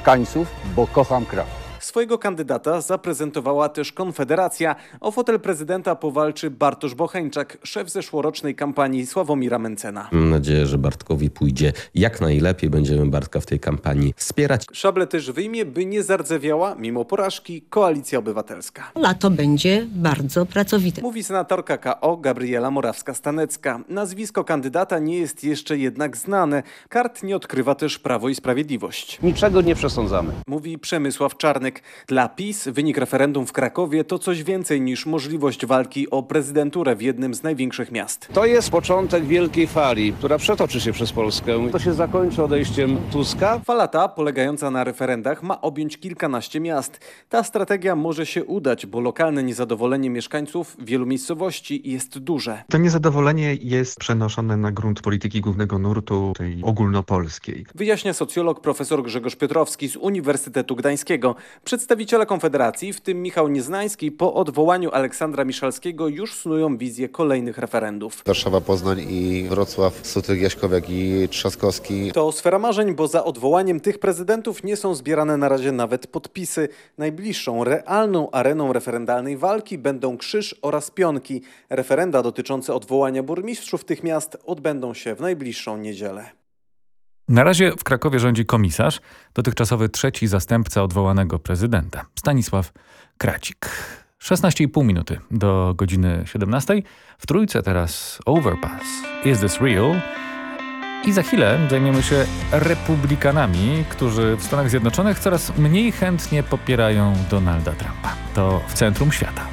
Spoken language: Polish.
mieszkańców, bo kocham Kraków. Swojego kandydata zaprezentowała też Konfederacja. O fotel prezydenta powalczy Bartosz Bocheńczak, szef zeszłorocznej kampanii Sławomira Mencena. Mam nadzieję, że Bartkowi pójdzie jak najlepiej. Będziemy Bartka w tej kampanii wspierać. Szable też wyjmie, by nie zardzewiała, mimo porażki, Koalicja Obywatelska. Lato będzie bardzo pracowite. Mówi senatorka KO Gabriela Morawska-Stanecka. Nazwisko kandydata nie jest jeszcze jednak znane. Kart nie odkrywa też Prawo i Sprawiedliwość. Niczego nie przesądzamy. Mówi Przemysław Czarnek. Dla PiS wynik referendum w Krakowie to coś więcej niż możliwość walki o prezydenturę w jednym z największych miast. To jest początek wielkiej fali, która przetoczy się przez Polskę. To się zakończy odejściem Tuska. Fala ta, polegająca na referendach, ma objąć kilkanaście miast. Ta strategia może się udać, bo lokalne niezadowolenie mieszkańców wielu miejscowości jest duże. To niezadowolenie jest przenoszone na grunt polityki głównego nurtu, tej ogólnopolskiej. Wyjaśnia socjolog profesor Grzegorz Piotrowski z Uniwersytetu Gdańskiego. Przedstawiciele Konfederacji, w tym Michał Nieznański, po odwołaniu Aleksandra Miszalskiego już snują wizję kolejnych referendów. Warszawa, Poznań i Wrocław, Sutyk, Jaśkowiak i Trzaskowski. To sfera marzeń, bo za odwołaniem tych prezydentów nie są zbierane na razie nawet podpisy. Najbliższą realną areną referendalnej walki będą Krzyż oraz Pionki. Referenda dotyczące odwołania burmistrzów tych miast odbędą się w najbliższą niedzielę. Na razie w Krakowie rządzi komisarz, dotychczasowy trzeci zastępca odwołanego prezydenta, Stanisław Kracik. 16,5 minuty do godziny 17. W Trójce teraz Overpass. Is this real? I za chwilę zajmiemy się republikanami, którzy w Stanach Zjednoczonych coraz mniej chętnie popierają Donalda Trumpa. To w centrum świata.